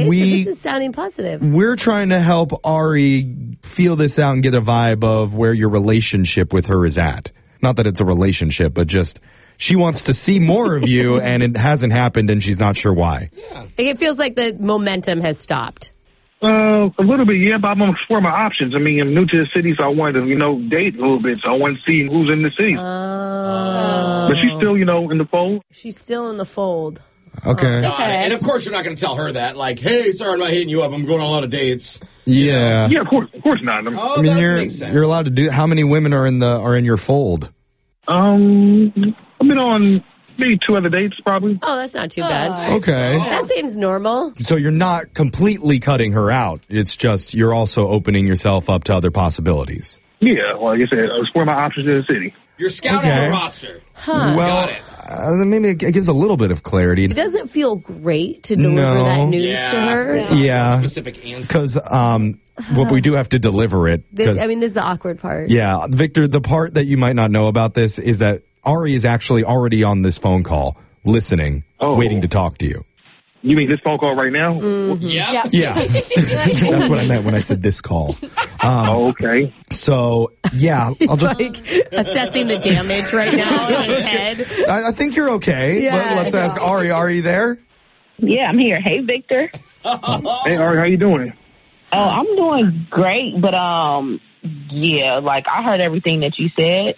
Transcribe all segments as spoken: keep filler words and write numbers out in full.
Okay, we, so this is sounding positive. We're trying to help Ari feel this out and get a vibe of where your relationship with her is at. Not that it's a relationship, but just she wants to see more of you, and it hasn't happened, and she's not sure why. Yeah. It feels like the momentum has stopped. Uh, a little bit, yeah, but I'm going to explore my options. I mean, I'm new to the city, so I wanted to, you know, date a little bit. So I want to see who's in the city. Oh. But she's still, you know, in the fold. She's still in the fold. Okay. Got it. And of course you're not going to tell her that. Like, hey, sorry I'm not hitting you up. I'm going on a lot of dates. Yeah. Yeah, of course, of course not. I'm, Oh, I mean, that you're makes sense. you're allowed to do. How many women are in the are in your fold? Um, I've been on maybe two other dates, probably. Oh, that's not too bad. Okay. That seems normal. So you're not completely cutting her out. It's just you're also opening yourself up to other possibilities. Yeah, well, like I said, I'm exploring my options in the city. You're scouting Okay. the roster. Huh. Well, Got it. uh, maybe it gives a little bit of clarity. It doesn't feel great to deliver No. that news Yeah. to her. Not Yeah. one specific answer. Because um, what we do have to deliver it. This, 'cause- I mean, this is the awkward part. yeah, Victor, the part that you might not know about this is that Ari is actually already on this phone call, listening, Oh. waiting to talk to you. You mean this phone call right now? Mm-hmm. Yep. Yeah, that's what I meant when I said this call. Um, Oh, okay. So, yeah, I'll He's just. like assessing the damage right now in his head. I, I think you're okay. Yeah, Let, let's I ask know. Ari. Are you there? Yeah, I'm here. Hey, Victor. Hey, Ari, how you doing? Oh, I'm doing great, but um, yeah, like I heard everything that you said.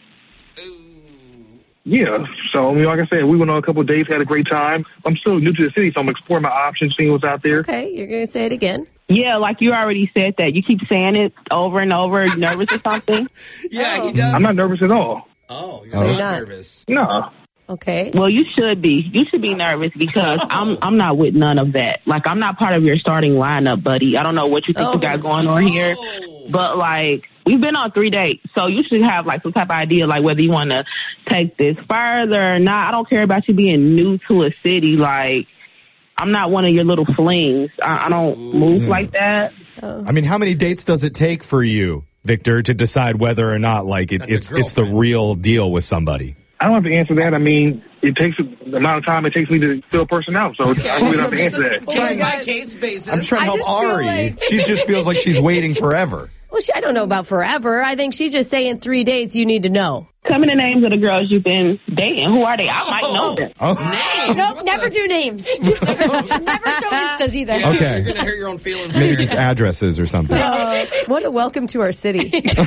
Yeah, so I mean, like I said, we went on a couple of dates, had a great time. I'm still new to the city, so I'm exploring my options, seeing what's out there. Okay, you're going to say it again. Yeah, like you already said that. You keep saying it over and over. You nervous or something? Yeah, Oh. he does. I'm not nervous at all. Oh, you're Oh. not, You're not. nervous. No. Okay. Well, you should be. You should be nervous because I'm I'm not with none of that. Like I'm not part of your starting lineup, buddy. I don't know what you think Oh. you got going on here, Oh. but like we've been on three dates, so you should have like some type of idea, like whether you want to take this further or not. I don't care about you being new to a city. Like I'm not one of your little flings. I, I don't move Mm. like that. Oh. I mean, how many dates does it take for you, Victor, to decide whether or not like it, That's a it's it's the girlfriend. real deal with somebody? I don't have to answer that. I mean, it takes the amount of time it takes me to fill a person out, so I really don't have to answer that. Case by case basis. I'm trying to I help just feel Ari. like- She just feels like she's waiting forever. Well, she, I don't know about forever. I think she's just saying three dates you need to know. Tell me the names of the girls you've been dating. Who are they? I might know them. Oh, Names. Nope, What never the- do names. never show Instas either. Yeah, Okay. You're going to hurt your own feelings maybe here. just addresses or something. Uh, what a welcome to our city. Seriously,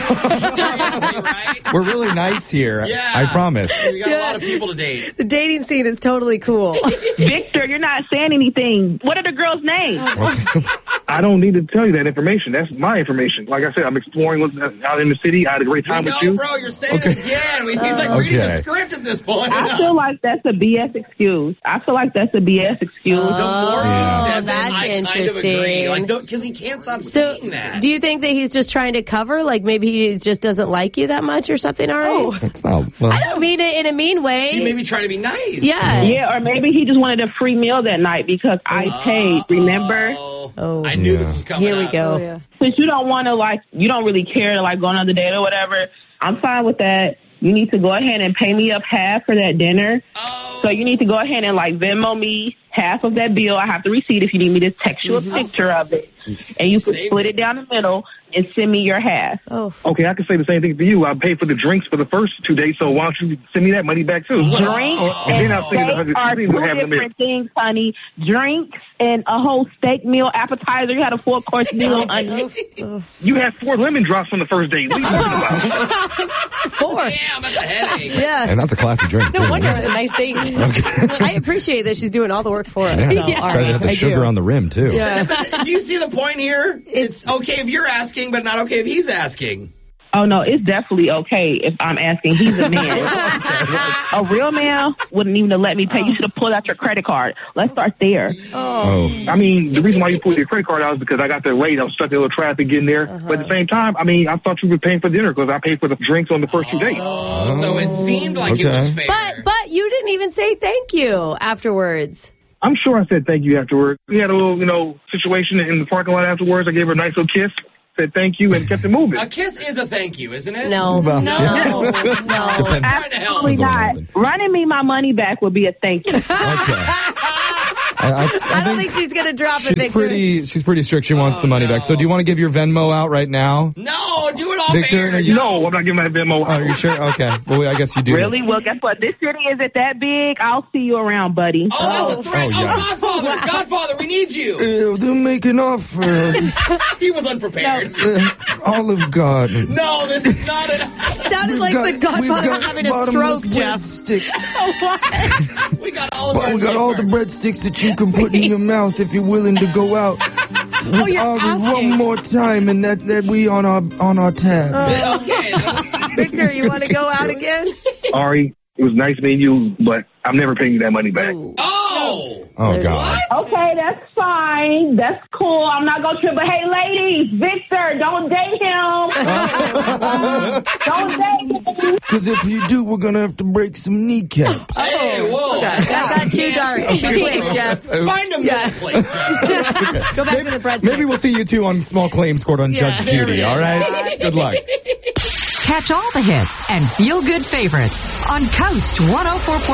right? We're really nice here. Yeah. I promise. We got a lot of people to date. The dating scene is totally cool. Victor, you're not saying anything. What are the girls' names? I don't need to tell you that information. That's my information. Like I said, I'm exploring what's out in the city. I had a great time We with know, you. bro. You're saying Okay. it again. We, he's like reading Okay. a script at this point. I feel like that's a B S excuse. I feel like that's a B S excuse. the more Yeah. he says that's it, I kind of interesting. agree. Like, because he can't stop So, saying that. do you think that he's just trying to cover? Like maybe he just doesn't like you that much or something, Ari? Oh. That's not. Well, I don't mean it in a mean way. He may be trying to be nice. Yeah. Yeah, or maybe he just wanted a free meal that night because I paid, remember? Oh, Oh. I knew Yeah. this was coming Here we up. go. Oh, yeah. Since you don't want to, like, you don't really care to, like, go on another date or whatever, I'm fine with that. You need to go ahead and pay me up half for that dinner. Oh. So you need to go ahead and, like, Venmo me half of that bill. I have the receipt if you need me to text you a picture of it. And you can Save split it. it down the middle and send me your half. Oh. Okay, I can say the same thing for you. I paid for the drinks for the first two days, so why don't you send me that money back too? Drinks And and then I'll see the steak hundred. are see two what happened to me. different things, honey. Drinks and a whole steak meal appetizer. You had a four course meal, honey. You had four lemon drops on the first date. What are you talking about? Four. Damn, that's a headache. Yeah. and that's a classy drink too. No wonder it was a nice date. Okay. I appreciate that she's doing all the work for us. Yeah. So, Better Ari, have the I sugar do. on the rim too. Yeah. Do you see the point here? It's okay if you're asking, but not okay if he's asking. Oh, no, it's definitely okay if I'm asking. He's a man. A real man wouldn't even have let me pay. You should have pulled out your credit card. Let's start there. Oh. I mean, the reason why you pulled your credit card out is because I got there late. I was stuck in a little traffic getting there. Uh-huh. But at the same time, I mean, I thought you were paying for dinner because I paid for the drinks on the first two dates. Oh, so it seemed like it Okay. was fair. But but you didn't even say thank you afterwards. I'm sure I said thank you afterwards. We had a little, you know, situation in the parking lot afterwards. I gave her a nice little kiss, said thank you, and kept it moving. A kiss is a thank you, isn't it? No. Well, no. yeah. No. No. Depends. Trying to help. Absolutely Depends on what not. happened. Running me my money back would be a thank you. Okay. I, I, I, I don't think she's going to drop she's it, Victor. pretty. She's pretty strict. She wants Oh, the money no. back. So do you want to give your Venmo out right now? No, do it all Victor, fair. are you- No, I'm not giving my Venmo Oh, out. are you sure? Okay. Well, I guess you do. Really? Well, guess what? This city isn't that big. I'll see you around, buddy. Oh, that's a threat. Oh, Oh, yeah. Godfather, Godfather, we need you. Uh, they're making off uh, He was unprepared. uh, Olive Garden. No, this is not a. Sounded like the Godfather was having a stroke, Jeff. We got all of But our we got all the breadsticks that you can put in your mouth if you're willing to go out with you're Ari asking. one more time, and that, that we on our on our tab. Okay. let's- Victor, you want to go out again? Ari, it was nice meeting you, but I'm never paying you that money back. Oh. Oh There's- God. Okay, that's fine. That's cool. I'm not gonna trip. But hey, ladies, Victor, don't date him. Don't date him. Because if you do, we're gonna have to break some kneecaps. Hey, whoa. That got too dark too quick, Jeff. Find a middle place, Jeff. Go back to the breadsticks. Maybe we'll see you two on Small Claims Court on Yeah. Judge There it Judy. is. All right. Good luck. Catch all the hits and feel good favorites on Coast one oh four point